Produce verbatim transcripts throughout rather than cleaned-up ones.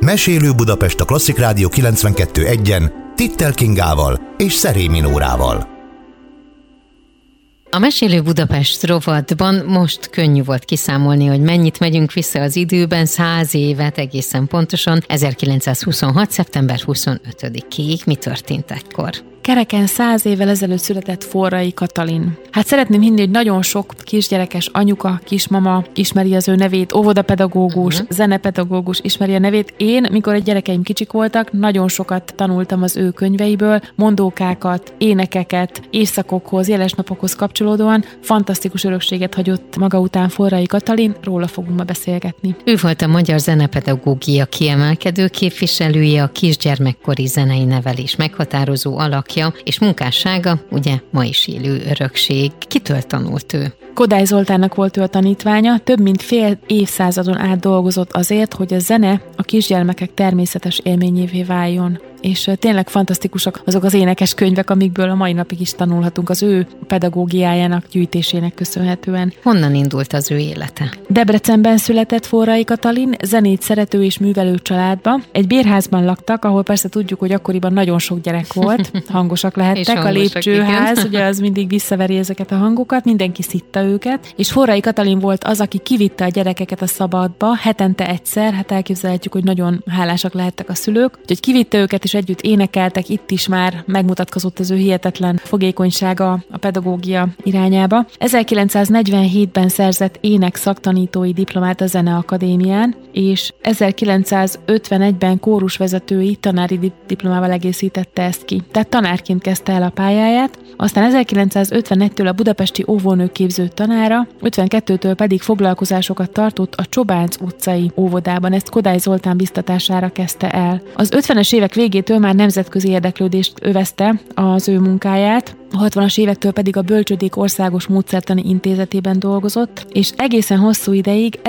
Mesélő Budapest a Klasszik Rádió kilencvenkettő egyen Tittel Kingával és Szerémi Nórával. A Mesélő Budapest rovatban most könnyű volt kiszámolni, hogy mennyit megyünk vissza az időben, száz évet egészen pontosan, ezerkilencszázhuszonhat. szeptember huszonötödikéig. Mi történt ekkor? Kereken száz évvel ezelőtt született Forrai Katalin. Hát szeretném hinni, hogy nagyon sok kisgyerekes anyuka, kismama ismeri az ő nevét, óvodapedagógus, uh-huh. zenepedagógus ismeri a nevét. Én, mikor egy gyerekeim kicsik voltak, nagyon sokat tanultam az ő könyveiből, mondókákat, énekeket, éjszakokhoz, jeles napokhoz kapcsolódóan. Fantasztikus örökséget hagyott maga után Forrai Katalin, róla fogunk ma beszélgetni. Ő volt a magyar zenepedagógia kiemelkedő képviselője, a kisgyermekkori zenei nevelés meghatározó alakja, és munkássága ugye ma is élő örökség. Kitől tanult ő? Kodály Zoltánnak volt ő a tanítványa, több mint fél évszázadon át dolgozott azért, hogy a zene a kisgyermekek természetes élményévé váljon. És tényleg fantasztikusak azok az énekes könyvek, amikből a mai napig is tanulhatunk az ő pedagógiájának, gyűjtésének köszönhetően. Honnan indult az ő élete? Debrecenben született Forrai Katalin, zenét szerető és művelő családba. Egy bérházban laktak, ahol persze tudjuk, hogy akkoriban nagyon sok gyerek volt, hangosak lehettek, hangosak, a lépcsőház, igen. Ugye az mindig visszaveri ezeket a hangokat, mindenki szitta őket, és Forrai Katalin volt az, aki kivitte a gyerekeket a szabadba, hetente egyszer, hát elképzelhetjük, hogy nagyon hálásak lehettek a szülők, úgyhogy kivitte őket, és együtt énekeltek, itt is már megmutatkozott az ő hihetetlen fogékonysága a pedagógia irányába. ezerkilencszáznegyvenhétben szerzett ének szaktanítói diplomát a Zeneakadémián, és ezerkilencszázötvenegyben kórusvezetői tanári diplomával egészítette ezt ki. Tehát tanárként kezdte el a pályáját, aztán ezerkilencszázötvenegytől a budapesti óvónőképző tanára, ötvenkettőtől pedig foglalkozásokat tartott a Csobánc utcai óvodában, ezt Kodály Zoltán biztatására kezdte el. Az ötvenes évek végétől már nemzetközi érdeklődést övezte az ő munkáját, a hatvanas évektől pedig a Bölcsődék Országos Módszertani Intézetében dolgozott, és egészen hosszú ideig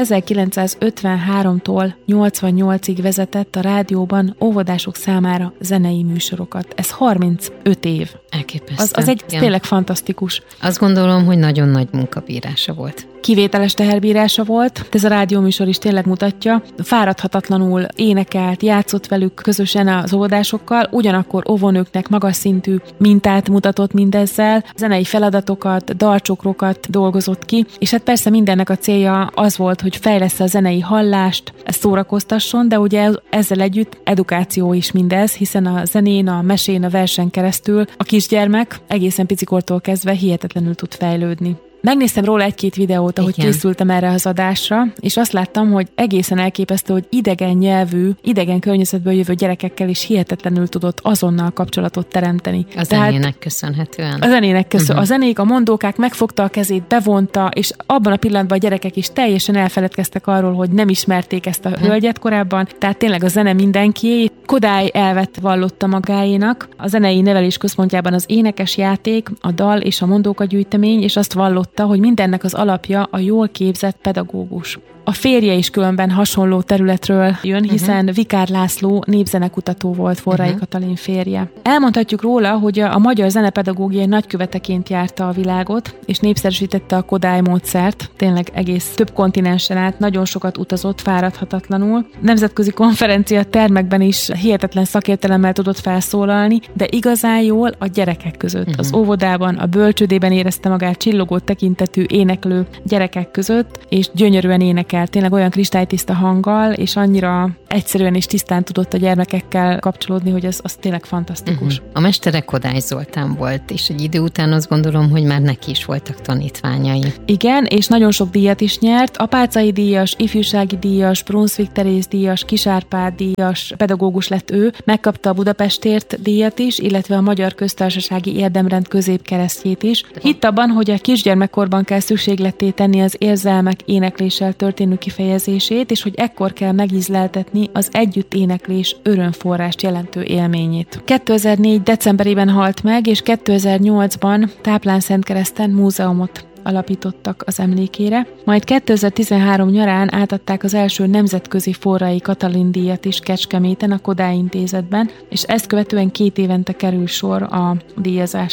ezerkilencszázötvenháromtól nyolcvannyolcig vezetett a rádióban óvodások számára zenei műsorokat. Ez harmincöt év. Elképesztő. Az, az egy ja. tényleg fantasztikus. Azt gondolom, hogy nagyon nagy munkabírása volt. Kivételes teherbírása volt, ez a rádióműsor is tényleg mutatja. Fáradhatatlanul énekelt, játszott velük közösen az óvodásokkal, ugyanakkor óvónőknek magas szintű mintát mutatott mindezzel, zenei feladatokat, dalcsokrokat dolgozott ki, és hát persze mindennek a célja az volt, hogy fejlessze a zenei hallást, ezt szórakoztasson, de ugye ezzel együtt edukáció is mindez, hiszen a zenén, a mesén, a versen keresztül a kisgyermek egészen picikortól kezdve hihetetlenül tud fejlődni. Megnéztem róla egy-két videót, ahogy Igen. készültem erre az adásra, és azt láttam, hogy egészen elképesztő, hogy idegen nyelvű, idegen környezetből jövő gyerekekkel is hihetetlenül tudott azonnal kapcsolatot teremteni. A zenének Tehát, köszönhetően. A zenének köszönhetően. Uh-huh. A zenék, a mondókák, megfogta a kezét, bevonta, és abban a pillanatban a gyerekek is teljesen elfeledkeztek arról, hogy nem ismerték ezt a uh-huh. hölgyet korábban, tehát tényleg a zene mindenkié. Kodály elvet vallotta magáénak, a zenei nevelés központjában az énekes játék, a dal és a mondóka gyűjtemény, és azt vallotta, hogy mindennek az alapja a jól képzett pedagógus. A férje is különben hasonló területről jön, hiszen uh-huh. Vikár László népzenekutató volt Forrai uh-huh. Katalin férje. Elmondhatjuk róla, hogy a magyar zenepedagógiai nagyköveteként járta a világot, és népszerűsítette a Kodály módszert, tényleg egész több kontinensen át, nagyon sokat utazott fáradhatatlanul. Nemzetközi konferencia termekben is hihetetlen szakértelemmel tudott felszólalni, de igazán jól a gyerekek között. Uh-huh. Az óvodában, a bölcsődében érezte magát csillogó tekintetű, éneklő gyerekek között, és gyönyörűen énekel. Tényleg olyan kristálytiszta hanggal, és annyira egyszerűen és tisztán tudott a gyermekekkel kapcsolódni, hogy az, az tényleg fantasztikus. Uh-huh. A mestere Kodály Zoltán volt, és egy idő után azt gondolom, hogy már neki is voltak tanítványai. Igen, és nagyon sok díjat is nyert. Apáczai díjas, ifjúsági díjas, Brunswick Teréz díjas, Kis Árpád díjas pedagógus lett ő. Megkapta a Budapestért díjat is, illetve a Magyar Köztársasági Érdemrend középkeresztjét is. Hitt abban, hogy a kisgyermekkorban kell szükségletté tenni az érzelmek énekléssel történő kifejezését, és hogy ekkor kell megízleltetni az együtt éneklés örömforrást jelentő élményét. kétezer-négy decemberében halt meg, és kétezer-nyolcban Táplán-Szentkereszten múzeumot alapítottak az emlékére. Majd kétezer-tizenhárom nyarán átadták az első nemzetközi Forrai Katalin díjat is Kecskeméten, a Kodály Intézetben, és ezt követően két évente kerül sor a díjazásra.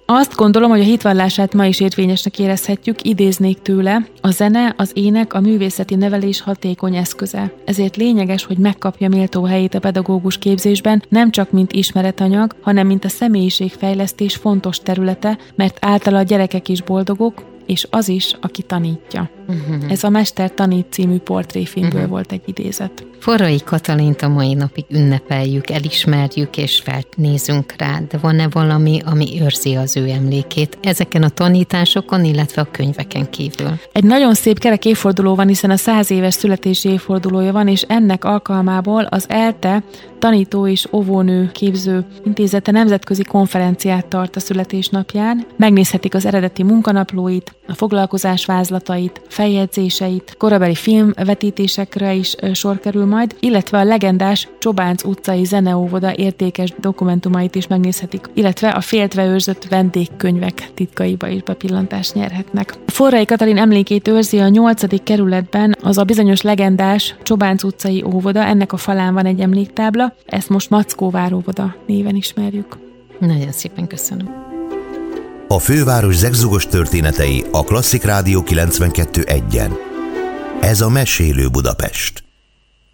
Azt gondolom, hogy a hitvallását ma is érvényesnek érezhetjük, idéznék tőle: a zene, az ének, a művészeti nevelés hatékony eszköze. Ezért lényeges, hogy megkapja méltó helyét a pedagógus képzésben, nem csak mint ismeretanyag, hanem mint a személyiségfejlesztés fontos területe, mert általa a gyerekek is boldogok, és az is, aki tanítja. Uh-huh. Ez a Mester tanít című portréfilmből uh-huh. volt egy idézet. Forrai Katalint a mai napig ünnepeljük, elismerjük és felnézünk rá, de van-e valami, ami őrzi az ő emlékét ezeken a tanításokon, illetve a könyveken kívül? Egy nagyon szép kerek évforduló van, hiszen a száz éves születési évfordulója van, és ennek alkalmából az ELTE Tanító és Óvónő Képző Intézete nemzetközi konferenciát tart a születésnapján. Megnézhetik az eredeti munkanaplóit, a foglalkozás vázlatait, feljegyzéseit, korabeli filmvetítésekre is sor kerül majd, illetve a legendás Csobánc utcai zeneóvoda értékes dokumentumait is megnézhetik, illetve a féltve őrzött vendégkönyvek titkaiba is bepillantást nyerhetnek. Forrai Katalin emlékét őrzi a nyolcadik kerületben az a bizonyos legendás Csobánc utcai óvoda, ennek a falán van egy emléktábla, ezt most Mackóvár óvoda néven ismerjük. Nagyon szépen köszönöm. A főváros zegzugos történetei a Klasszik Rádió kilencvenkettő egyen. Ez a Mesélő Budapest.